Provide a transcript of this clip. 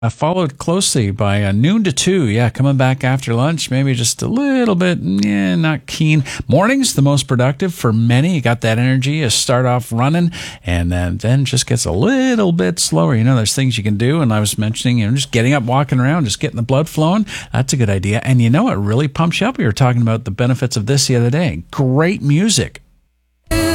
Followed closely by noon to 2. Yeah, coming back after lunch, maybe just a little bit, not keen. Mornings, the most productive for many. You got that energy, you start off running, and then just gets a little bit slower. There's things you can do, and I was mentioning, just getting up, walking around, just getting the blood flowing. That's a good idea. And it really pumps you up. We were talking about the benefits of this the other day. Great music.